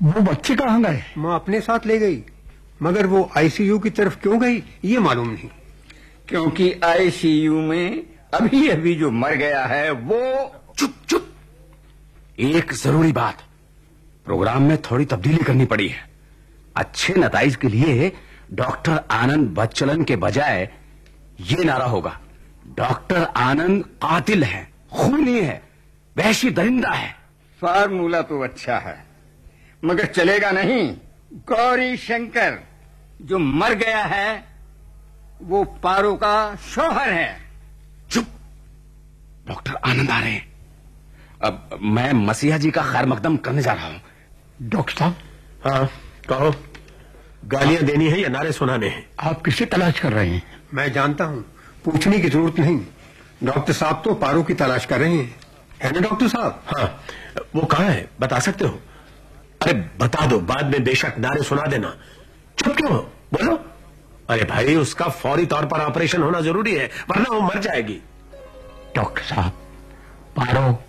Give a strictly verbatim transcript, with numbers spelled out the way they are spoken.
वो बच्चे कहाँ गए? माँ अपने साथ ले गई, मगर वो आईसीयू की तरफ क्यों गई ये मालूम नहीं। क्योंकि आईसीयू में अभी अभी जो मर गया है वो। चुप चुप, एक जरूरी बात, प्रोग्राम में थोड़ी तब्दीली करनी पड़ी है। अच्छे नताइज के लिए डॉक्टर आनंद बच्चलन के बजाय ये नारा होगा, डॉक्टर आनंद कातिल है, खूनी है, वहशी दरिंदा है। फार्मूला तो अच्छा है, मगर चलेगा नहीं। गौरी शंकर जो मर गया है वो पारो का शौहर है। चुप, डॉक्टर आनंद आ रहे हैं। अब मैं मसीहा जी का खैर मकदम करने जा रहा हूं। डॉक्टर साहब। हाँ कहो, गालियां देनी है या नारे सुनाने हैं? आप किसे तलाश कर रहे हैं? मैं जानता हूँ, पूछने की जरूरत नहीं। डॉक्टर साहब तो पारो की तलाश कर रहे हैं, है ना डॉक्टर साहब? हाँ, वो कहाँ है बता सकते हो? अरे बता दो, बाद में बेशक नारे सुना देना। चुप क्यों हो, बोलो। अरे भाई, उसका फौरी तौर पर ऑपरेशन होना जरूरी है, वरना वो मर जाएगी। डॉक्टर साहब, पारो